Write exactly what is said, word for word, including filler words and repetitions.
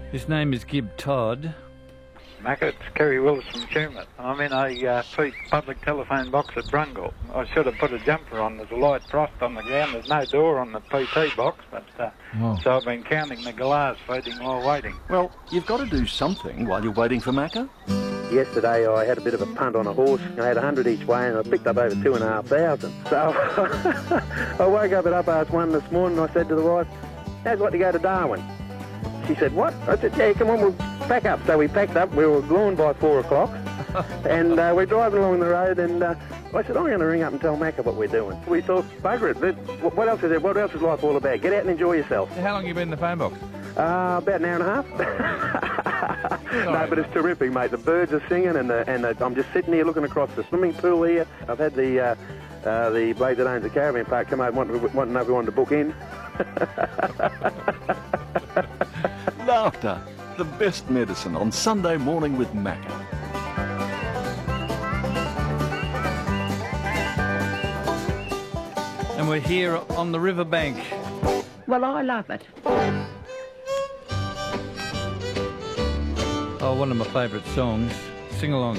His name is Gib Todd. Mac, it's Kerry Willis from Tumut. I'm in a uh, Peak public telephone box at Brungle. I should have put a jumper on. There's a light frost on the ground. There's no door on the P T box, but uh, Oh. so I've been counting the galahs feeding while waiting. Well, you've got to do something while you're waiting for Macca. Yesterday I had a bit of a punt on a horse. I had a hundred each way and I picked up over two and a half thousand. So I woke up at up past one this morning and I said to the wife, how'd you like to go to Darwin? She said, what? I said, yeah, come on, we'll pack up. So we packed up. We were gone by four o'clock and uh, we're driving along the road and uh, I said, I'm going to ring up and tell Macca what we're doing. We thought, bugger it, what else is there? What else is life all about? Get out and enjoy yourself. How long have you been in the phone box? Uh, about an hour and a half. No, but it's terrific, mate. The birds are singing, and the, and the, I'm just sitting here looking across the swimming pool here. I've had the uh, uh, the bloke that owns the caravan park come over, wanting want to know if we wanted to book in. Laughter, the best medicine on Sunday morning with Macca. And we're here on the riverbank. Well, I love it. Oh, one of my favourite songs. Sing along.